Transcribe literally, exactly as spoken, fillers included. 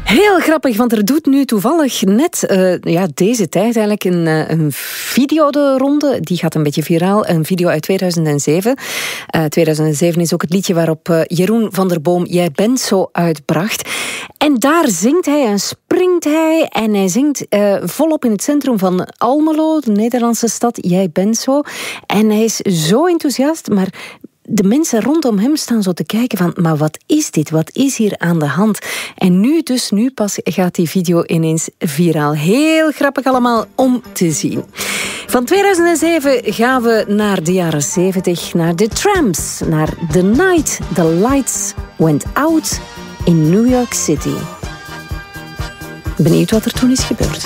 Heel grappig, want er doet nu toevallig net uh, ja, deze tijd eigenlijk een, uh, een video de ronde. Die gaat een beetje viraal. Een video uit tweeduizend zeven. Uh, tweeduizend zeven is ook het liedje waarop uh, Jeroen van der Boom Jij bent zo uitbracht. En daar zingt hij en springt hij. En hij zingt uh, volop in het centrum van Almelo, de Nederlandse stad. Jij bent zo. En hij is zo enthousiast, maar de mensen rondom hem staan zo te kijken van, maar wat is dit? Wat is hier aan de hand? En nu dus, nu pas gaat die video ineens viraal. Heel grappig allemaal om te zien. Van tweeduizend zeven gaan we naar de jaren zeventig, naar The Tramps, naar The Night the Lights Went Out in New York City. Benieuwd wat er toen is gebeurd.